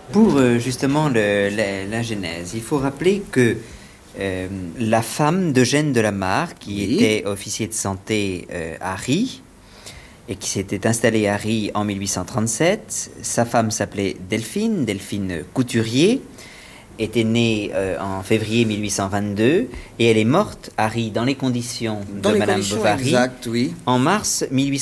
Pour justement la Genèse, il faut rappeler que la femme d'Eugène de la Marre, qui Oui. était officier de santé à Ry, et qui s'était installée à Ry en 1837, sa femme s'appelait Delphine, Delphine Couturier, était née en février 1822, et elle est morte à Ry dans les conditions Dans de les Madame conditions Bovary exactes, oui. en mars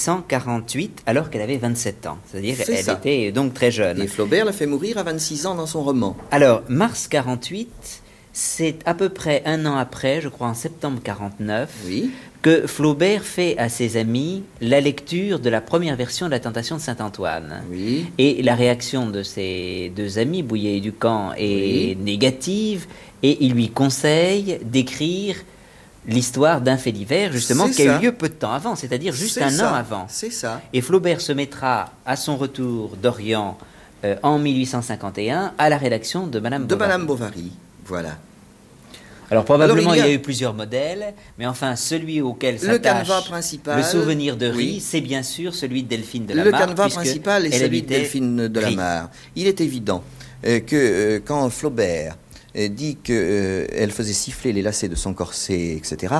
1848, alors qu'elle avait 27 ans. C'est-à-dire C'est qu'elle ça. était donc très jeune. Et Flaubert l'a fait mourir à 26 ans dans son roman. Alors, mars 48, c'est à peu près un an après, je crois en septembre 49, Oui. que Flaubert fait à ses amis la lecture de la première version de la Tentation de Saint-Antoine. Oui. Et la réaction de ses deux amis, Bouillet et Ducamp, est Oui. négative, et il lui conseille d'écrire l'histoire d'un fait divers, justement, C'est qui a ça. eu lieu peu de temps avant, c'est-à-dire juste C'est un ça. an avant. C'est ça. Et Flaubert se mettra à son retour d'Orient en 1851 à la rédaction de Madame De Bovary. Madame Bovary. Voilà. Alors probablement Alors, il y a eu plusieurs modèles, mais enfin celui auquel Le canevas s'attache principal. le souvenir de Ry, Oui. c'est bien sûr celui de Delphine de la Le Marre. canevas puisque principal est elle celui de habitait Delphine de la Ry. Marre. Il est évident que quand Flaubert dit qu'elle faisait siffler les lacets de son corset, etc.,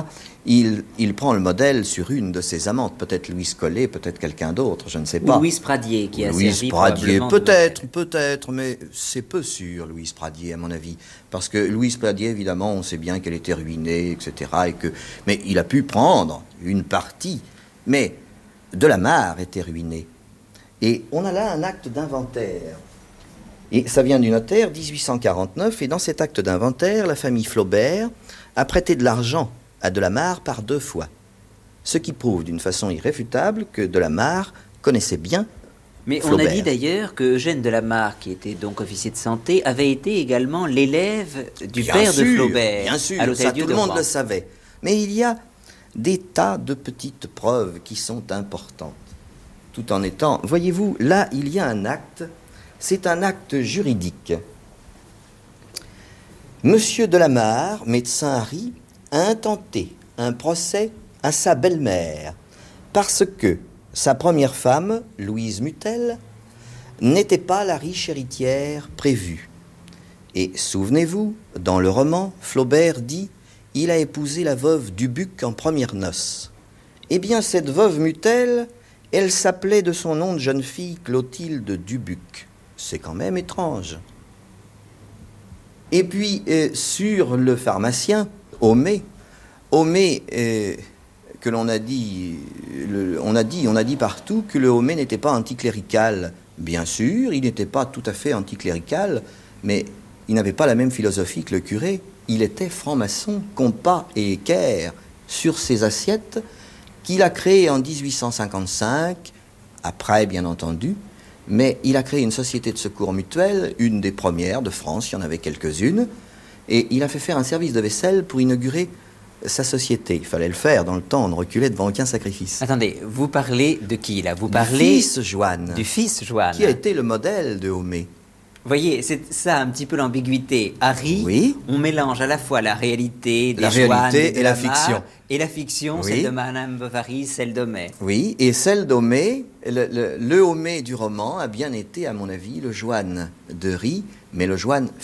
il prend le modèle sur une de ses amantes, peut-être Louise Collet, peut-être quelqu'un d'autre, je ne sais Ou pas. Louise Pradier qui a Louise servi Pradier, probablement de peut-être, mais c'est peu sûr, Louise Pradier, à mon avis. Parce que Louise Pradier, évidemment, on sait bien qu'elle était ruinée, etc. Mais il a pu prendre une partie. Mais de la Marre était ruinée. Et on a là un acte d'inventaire. Et ça vient du notaire, 1849, et dans cet acte d'inventaire, la famille Flaubert a prêté de l'argent à de la Marre par 2 fois. Ce qui prouve d'une façon irréfutable que de la Marre connaissait bien Mais on a Flaubert. dit d'ailleurs que Eugène de la Marre, qui était donc officier de santé, avait été également l'élève du Bien père de sûr, Flaubert bien sûr, à l'Hôtel ça Dieu tout de le monde Rouen. le savait. Mais il y a des tas de petites preuves qui sont importantes. Tout en étant, voyez-vous, là il y a un acte, c'est un acte juridique. Monsieur de la Marre, médecin à Ry, a intenté un procès à sa belle-mère parce que sa première femme, Louise Mutel, n'était pas la riche héritière prévue. Et souvenez-vous, dans le roman, Flaubert dit « Il a épousé la veuve Dubuc en premières noces ». Eh bien, cette veuve Mutel, elle s'appelait de son nom de jeune fille Clotilde Dubuc. C'est quand même étrange. Et puis, sur le pharmacien, Homais, que l'on a dit, on a dit partout que le Homais n'était pas anticlérical. Bien sûr, il n'était pas tout à fait anticlérical, mais il n'avait pas la même philosophie que le curé. Il était franc-maçon, compas et équerre sur ses assiettes qu'il a créées en 1855, après bien entendu, mais il a créé une société de secours mutuel, une des premières de France, il y en avait quelques-unes, et il a fait faire un service de vaisselle pour inaugurer sa société. Il fallait le faire dans le temps, on ne reculait devant aucun sacrifice. Attendez, vous parlez de qui là? Vous Du parlez fils Joanne, du fils Joanne. qui a été le modèle de Homais. Vous voyez, c'est ça un petit peu l'ambiguïté. À Ry, Oui. on mélange à la fois la réalité des La Joannes réalité de et la Marre, fiction. et la fiction, Oui. celle de Madame Bovary, celle d'Homais. Oui, et celle d'Homais, le Homais du roman a bien été, à mon avis, le Joanne de Ry, mais le Joanne